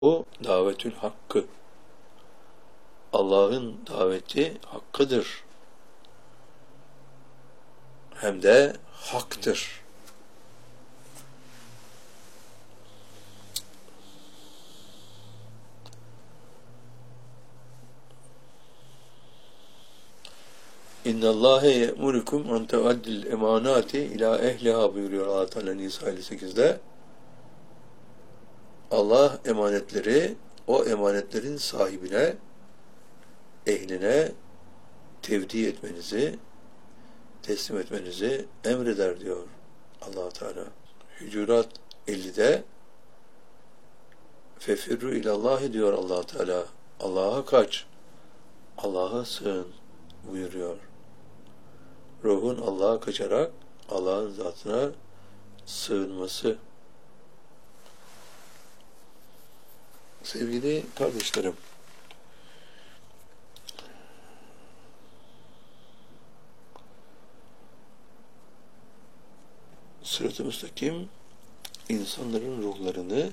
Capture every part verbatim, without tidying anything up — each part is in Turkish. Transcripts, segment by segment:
O davetül hakkı. Allah'ın daveti hakkıdır. Hem de haktır. İnna Allahe ye'murukum en tu'addil emanati ila ehliha buyuruyor Allah Teala Nisa elli sekizde. Allah emanetleri o emanetlerin sahibine, ehline tevdi etmenizi, teslim etmenizi emreder diyor Allah Teala. Hucurat ellide fefirru ilallahi diyor Allah Teala. Allah'a kaç, Allah'a sığın buyuruyor. Ruhun Allah'a kaçarak Allah'ın zatına sığınması. Sevgili kardeşlerim, Sırat-ı Müstakim insanların ruhlarını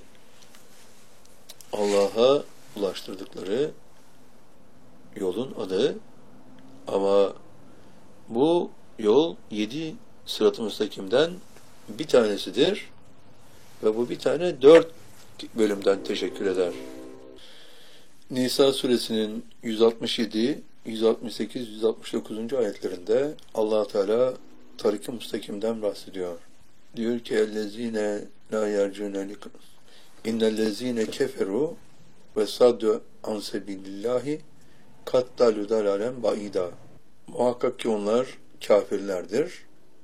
Allah'a ulaştırdıkları yolun adı, ama bu yol yedi Sırat-ı Müstakim'den bir tanesidir ve bu bir tane dört bölümden teşekkür eder. Nisa suresinin yüz altmış yedi, yüz altmış sekiz, yüz altmış dokuz. ayetlerinde Allah Teala tarik-i müstakimden bahsediyor. Diyor ki ellezine la yercune likum innellezine keferu ve saddu an sebilillahi kattalu dalalen baida. Muhakkak ki onlar kafirlerdir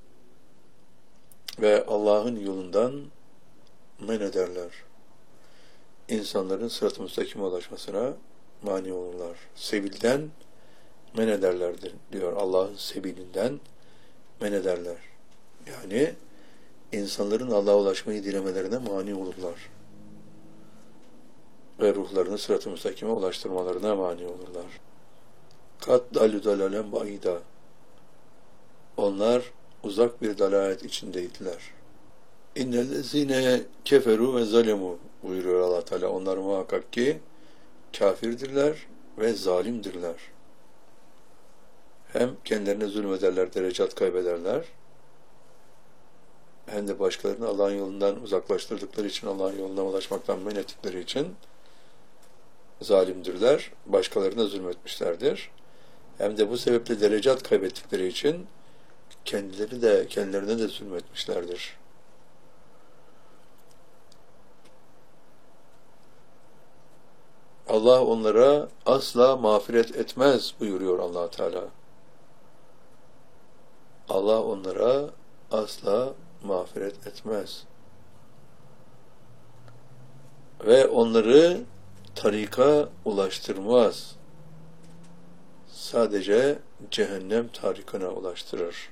ve Allah'ın yolundan men ederler. İnsanların sırat-ı müstakime ulaşmasına mani olurlar. Sebilden men ederlerdir diyor. Allah'ın sebilinden men ederler. Yani insanların Allah'a ulaşmayı dilemelerine mani olurlar. Ve ruhlarını sırat-ı müstakime ulaştırmalarına mani olurlar. Kat dalü dalalen baida. Onlar uzak bir dalalet içindeydiler. İnnellezine keferu ve zalemu buyuruyor Allah Teala. Onlar muhakkak ki kafirdirler ve zalimdirler. Hem kendilerine zulmederler, derecat kaybederler, hem de başkalarını Allah'ın yolundan uzaklaştırdıkları için, Allah'ın yoluna ulaşmaktan men ettikleri için zalimdirler, başkalarına zulmetmişlerdir. Hem de bu sebeple derecat kaybettikleri için kendileri de kendilerine de zulmetmişlerdir. Allah onlara asla mağfiret etmez buyuruyor Allah Teala. Allah onlara asla mağfiret etmez. Ve onları tarika ulaştırmaz. Sadece cehennem tarikına ulaştırır.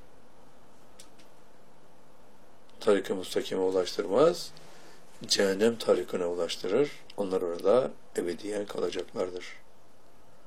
Tarik-i müstakime ulaştırmaz, cehennem tarikına ulaştırır. Onlar orada ebediyen kalacaklardır.